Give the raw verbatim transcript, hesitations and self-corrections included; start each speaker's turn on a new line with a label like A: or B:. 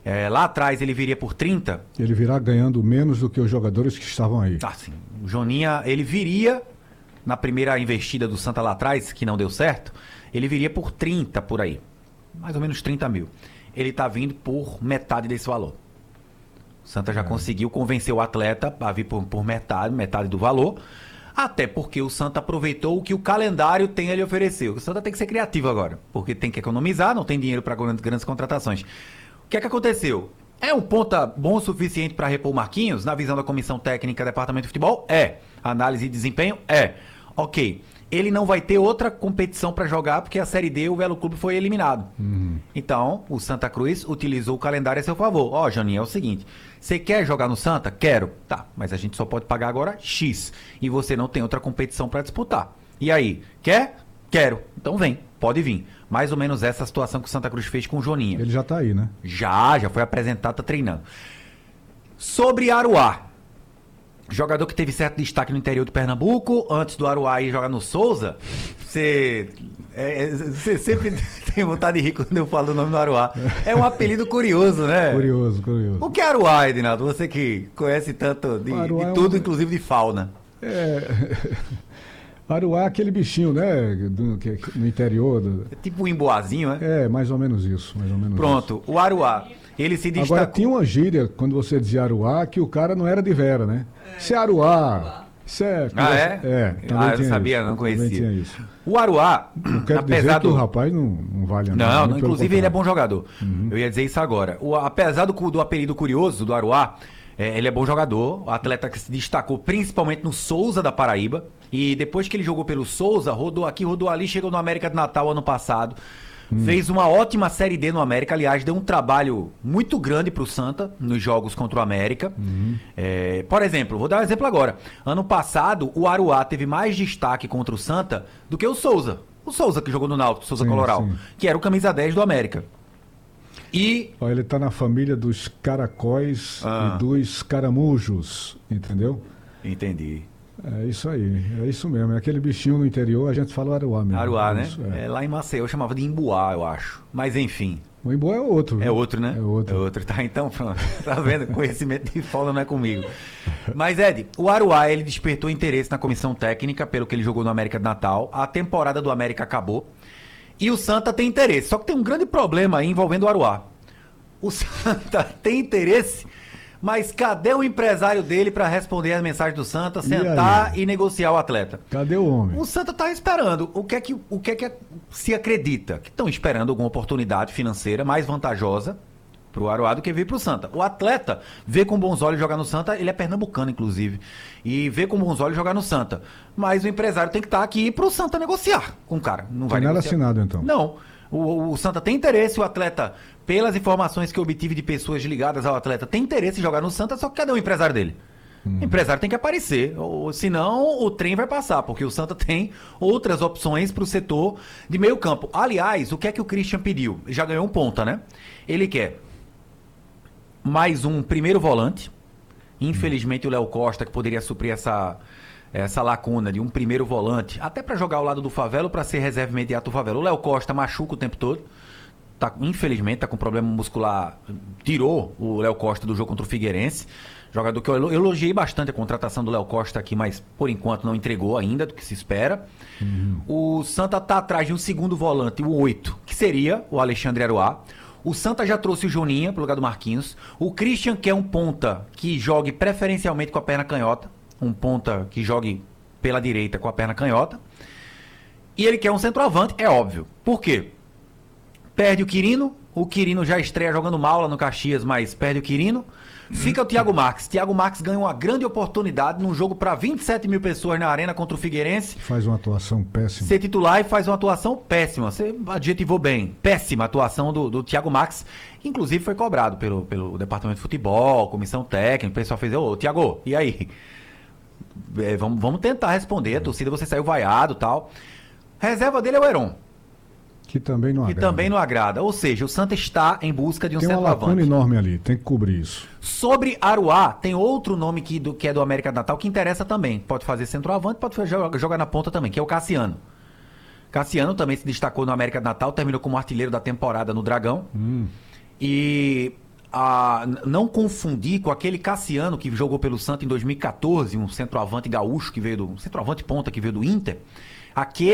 A: É, lá atrás ele viria por trinta.
B: Ele virá ganhando menos do que os jogadores que estavam aí.
A: Ah, sim. O Joninha, ele viria, na primeira investida do Santa lá atrás, que não deu certo, ele viria por trinta por aí. Mais ou menos trinta mil. Ele tá vindo por metade desse valor. O Santa já é. conseguiu convencer o atleta a vir por, por metade, metade do valor. Até porque o Santa aproveitou o que o calendário tem a lhe oferecer. O Santa tem que ser criativo agora, porque tem que economizar, não tem dinheiro para grandes, grandes contratações. O que é que aconteceu? É um ponta bom o suficiente para repor o Marquinhos, na visão da comissão técnica do departamento de futebol? É. Análise de desempenho? É. Ok. Ele não vai ter outra competição para jogar, porque a Série D, o Velo Clube, foi eliminado. Uhum. Então, o Santa Cruz utilizou o calendário a seu favor. Ó, oh, Janinho, é o seguinte, você quer jogar no Santa? Quero. Tá, mas a gente só pode pagar agora X. E você não tem outra competição para disputar. E aí, quer? Quero. Então vem, pode vir. Mais ou menos essa situação que o Santa Cruz fez com o Joninha.
B: Ele já tá aí, né?
A: Já, já foi apresentado, tá treinando. Sobre Aruá. Jogador que teve certo destaque no interior do Pernambuco, antes do Aruá ir jogar no Souza, você é, sempre tem vontade de rir quando eu falo o nome do Aruá. É um apelido curioso, né?
B: Curioso, curioso.
A: O que é Aruá, Edinaldo? Você que conhece tanto de, de tudo, é um... inclusive de fauna.
B: É... Aruá é aquele bichinho, né? Do, que, no interior. Do...
A: É tipo um emboazinho, né?
B: É, mais ou menos isso. Mais ou menos
A: Pronto,
B: isso.
A: O Aruá, ele se destacou...
B: Agora, tinha uma gíria, quando você dizia Aruá, que o cara não era de Vera, né? É. Isso é Aruá. Isso é...
A: Ah, é?
B: É.
A: Ah, eu não sabia,
B: isso.
A: não conhecia.
B: Tinha isso.
A: O Aruá,
B: não quero
A: apesar
B: dizer
A: do...
B: que o rapaz não, não vale nada.
A: Não, não inclusive ele é bom jogador. Uhum. Eu ia dizer isso agora. O, apesar do, do apelido curioso do Aruá, é, ele é bom jogador, o atleta que se destacou principalmente no Souza da Paraíba. E depois que ele jogou pelo Souza, rodou aqui, rodou ali, chegou no América de Natal ano passado. Hum. Fez uma ótima Série D no América, aliás, deu um trabalho muito grande pro Santa nos jogos contra o América. Uhum. É, por exemplo, vou dar um exemplo agora. Ano passado, o Aruá teve mais destaque contra o Santa do que o Souza. O Souza que jogou no Náutico, Souza sim, Coloral, sim. Que era o camisa dez do América. E...
B: Ó, ele tá na família dos caracóis ah. e dos caramujos, entendeu?
A: Entendi.
B: É isso aí, é isso mesmo. É aquele bichinho no interior, a gente fala Aruá mesmo.
A: Aruá, né?
B: Isso, é.
A: É, lá em Maceió eu chamava de Imbuá, eu acho. Mas enfim.
B: O Imbuá é outro.
A: É outro, né?
B: É outro.
A: É outro. Tá, então, pronto. Tá vendo? Conhecimento de fala não é comigo. Mas, Ed, o Aruá, ele despertou interesse na comissão técnica pelo que ele jogou no América de Natal. A temporada do América acabou. E o Santa tem interesse. Só que tem um grande problema aí envolvendo o Aruá. O Santa tem interesse... Mas cadê o empresário dele para responder as mensagens do Santa, sentar e, e negociar o atleta?
B: Cadê o homem?
A: O Santa tá esperando. O que é que, o que, é que se acredita? Que estão esperando alguma oportunidade financeira mais vantajosa pro Aruá do que vir pro Santa. O atleta vê com bons olhos jogar no Santa, ele é pernambucano, inclusive, e vê com bons olhos jogar no Santa. Mas o empresário tem que estar aqui pro Santa negociar com o cara. Não vai
B: tem nada
A: negociar.
B: Assinado, então?
A: Não. O, o Santa tem interesse, o atleta, pelas informações que eu obtive de pessoas ligadas ao atleta, tem interesse em jogar no Santa, só que cadê o empresário dele? Hum. O empresário tem que aparecer, ou, senão o trem vai passar, porque o Santa tem outras opções para o setor de meio campo. Aliás, o que é que o Christian pediu? Já ganhou um ponta, né? Ele quer mais um primeiro volante. Infelizmente hum. o Léo Costa, que poderia suprir essa... essa lacuna de um primeiro volante, até para jogar ao lado do Favelo, para ser reserva imediato do Favelo. O Léo Costa machuca o tempo todo, tá, infelizmente tá com problema muscular, tirou o Léo Costa do jogo contra o Figueirense, jogador que eu elogiei bastante a contratação do Léo Costa aqui, mas por enquanto não entregou ainda do que se espera. Uhum. O Santa tá atrás de um segundo volante, o oito, que seria o Alexandre Aruá. O Santa já trouxe o Joninha pro lugar do Marquinhos. O Christian quer um ponta que jogue preferencialmente com a perna canhota, um ponta que jogue pela direita com a perna canhota. E ele quer um centroavante, é óbvio. Por quê? Perde o Quirino. O Quirino já estreia jogando mal lá no Caxias, mas perde o Quirino. Fica o Thiago Marques. Thiago Marques ganha uma grande oportunidade num jogo para vinte e sete mil pessoas na arena contra o Figueirense.
B: Faz uma atuação péssima.
A: Ser titular e faz uma atuação péssima. Você adjetivou bem. Péssima atuação do, do Thiago Marques. Inclusive foi cobrado pelo, pelo departamento de futebol, comissão técnica. O pessoal fez, ô Thiago, e aí? É, vamos, vamos tentar responder. A torcida, você saiu vaiado e tal. Reserva dele é o Heron.
B: Que também não
A: que
B: agrada.
A: também não agrada. Ou seja, o Santa está em busca de um
B: centroavante. Tem uma lacuna enorme ali, tem que cobrir isso.
A: Sobre Aruá, tem outro nome que, do, que é do América de Natal que interessa também. Pode fazer centroavante, pode fazer, jogar, jogar na ponta também, que é o Cassiano. Cassiano também se destacou no América de Natal, terminou como artilheiro da temporada no Dragão. Hum. E a não confundir com aquele Cassiano que jogou pelo Santos em dois mil e quatorze, um centroavante gaúcho que veio do... um centroavante ponta que veio do Inter. Aquele